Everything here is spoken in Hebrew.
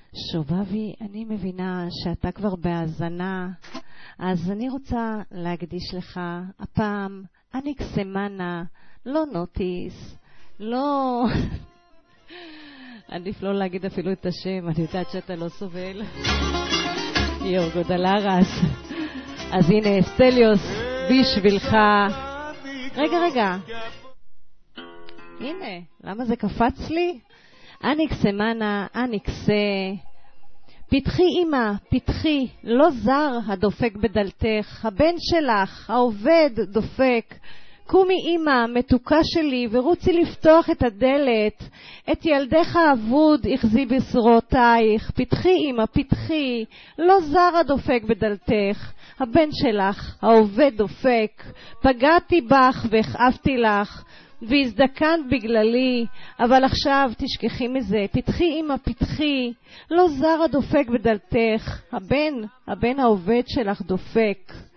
שובבי, אני מבינה שאתה כבר בהאזנה, אז אני רוצה להקדיש לך הפעם אניקסמנה, לא נוטיס, לא... עדיף לא להגיד אפילו את השם, אני יודעת שאתה לא סובל. יורגו דלרס. אז הנה, סטליוס, בשבילך. רגע. הנה, למה זה קפץ לי? אניקסמנה, אניקסה. פתחי אמא, פתחי, לא זר הדופק בדלתך, הבן שלך, העובד, דופק. קומי אמא, מתוקה שלי, ורוצי לפתוח את הדלת. את ילדך האבוד יחזי בשרותייך. פתחי אמא, פתחי, לא זר הדופק בדלתך, הבן שלך, העובד, דופק. פגעתי בך והכאבתי לך, והזדקנת בגללי, אבל עכשיו תשכחי מזה. פתחי אמא, פתחי, לא זר הדופק בדלתך, הבן העובד שלך דופק.